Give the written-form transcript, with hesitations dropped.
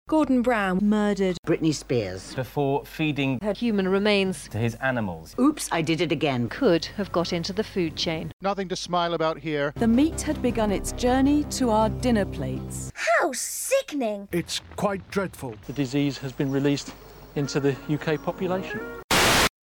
Gordon Brown murdered Britney Spears before feeding her human remains. to his animals. Oops, I did it again. Could have got into the food chain. Nothing to smile about here. The meat had begun its journey to our dinner plates. How sickening! It's quite dreadful. The disease has been released into the UK population.